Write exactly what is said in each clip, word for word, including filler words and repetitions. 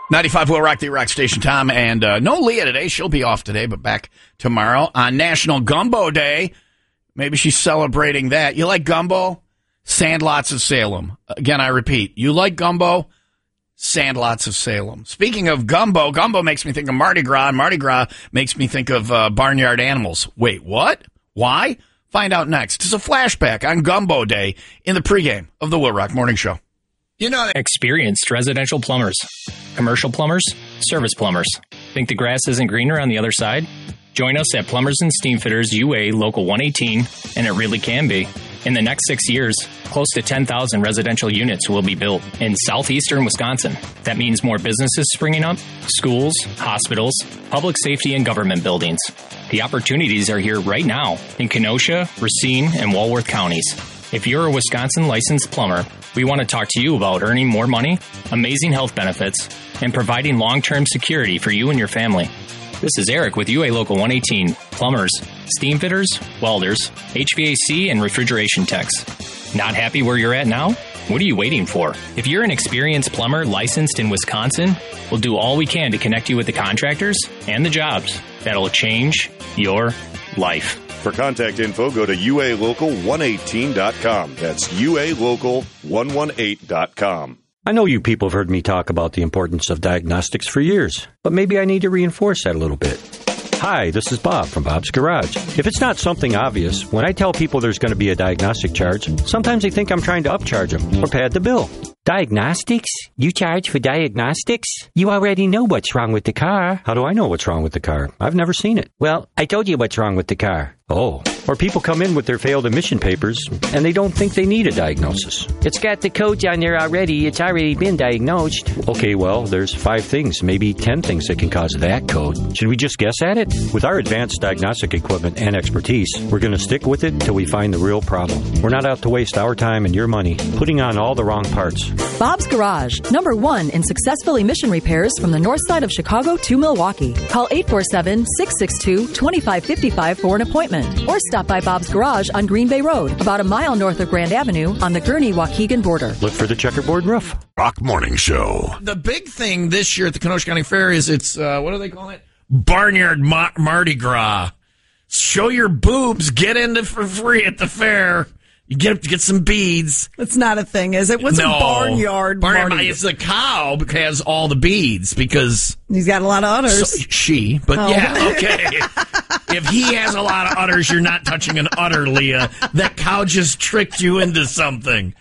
ninety-five Will Rock, the Rock Station. Tom, and uh, no Leah today. She'll be off today, but back tomorrow on National Gumbo Day. Maybe she's celebrating that. You like gumbo? Sandlots of Salem. Again, I repeat, you like gumbo? Sandlots of Salem. Speaking of gumbo, gumbo makes me think of Mardi Gras, and Mardi Gras makes me think of uh, barnyard animals. Wait, what? Why? Find out next. It's a flashback on Gumbo Day in the pregame of the Will Rock Morning Show. You know, experienced residential plumbers, commercial plumbers, service plumbers. Think the grass isn't greener on the other side? Join us at Plumbers and Steamfitters U A Local one eighteen, and it really can be. In the next six years, close to ten thousand residential units will be built in southeastern Wisconsin. That means more businesses springing up, schools, hospitals, public safety, and government buildings. The opportunities are here right now in Kenosha, Racine, and Walworth counties. If you're a Wisconsin licensed plumber, we want to talk to you about earning more money, amazing health benefits, and providing long-term security for you and your family. This is Eric with U A Local one eighteen. Plumbers, steam fitters, welders, H V A C, and refrigeration techs. Not happy where you're at now? What are you waiting for? If you're an experienced plumber licensed in Wisconsin, we'll do all we can to connect you with the contractors and the jobs that'll change your life. For contact info, go to U A local one eighteen dot com. That's U A local one eighteen dot com. I know you people have heard me talk about the importance of diagnostics for years, but maybe I need to reinforce that a little bit. Hi, this is Bob from Bob's Garage. If it's not something obvious, when I tell people there's going to be a diagnostic charge, sometimes they think I'm trying to upcharge them or pad the bill. Diagnostics? You charge for diagnostics? You already know what's wrong with the car. How do I know what's wrong with the car? I've never seen it. Well, I told you what's wrong with the car. Oh. Or people come in with their failed emission papers, and they don't think they need a diagnosis. It's got the codes on there already. It's already been diagnosed. Okay, well, there's five things, maybe ten things that can cause that code. Should we just guess at it? With our advanced diagnostic equipment and expertise, we're going to stick with it till we find the real problem. We're not out to waste our time and your money putting on all the wrong parts. Bob's Garage, number one in successful emission repairs from the north side of Chicago to Milwaukee. Call eight four seven, six six two, two five five five for an appointment. Or stop by Bob's Garage on Green Bay Road, about a mile north of Grand Avenue on the Gurnee-Waukegan border. Look for the checkerboard roof. Rock Morning Show. The big thing this year at the Kenosha County Fair is it's, uh, what do they call it? Barnyard Ma- Mardi Gras. Show your boobs, get in for free at the fair. You get get some beads. It's not a thing, is it? What's no. a barnyard? Barnyard Mardi? It's the cow has all the beads because he's got a lot of udders. So, she, but oh. yeah, okay. If he has a lot of udders, you're not touching an udder, Leah. That cow just tricked you into something.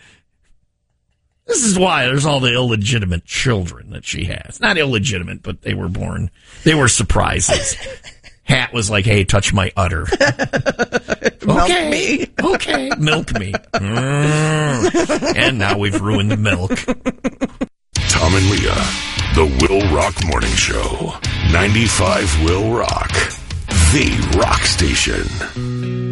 This is why there's all the illegitimate children that she has. Not illegitimate, but they were born. They were surprises. Hat was like, hey, touch my udder. Milk okay. me. Okay. Milk me. Mm. And now we've ruined the milk. Tom and Leah, the Will Rock Morning Show. ninety-five Will Rock. The Rock Station.